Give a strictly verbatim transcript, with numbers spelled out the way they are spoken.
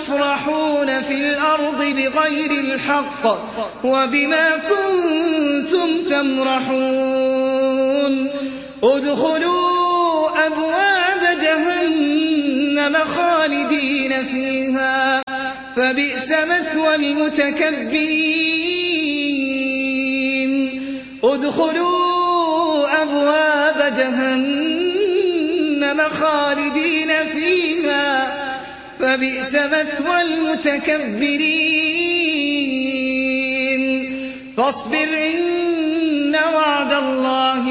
تفرحون في الأرض بغير الحق وبما كنتم تمرحون ادخلوا أبواب جهنم خالدين فيها فبئس مثوى المتكبرين ادخلوا أبواب جهنم خالدين فيها فبئس مثوى المتكبرين فاصبر إن وعد الله